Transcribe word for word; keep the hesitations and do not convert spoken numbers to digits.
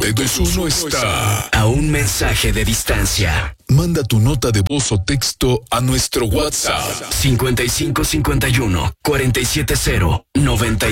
noventa y dos punto uno está a un mensaje de distancia. Manda tu nota de voz o texto a nuestro WhatsApp cincuenta y cinco cincuenta y uno cuarenta y siete cero noventa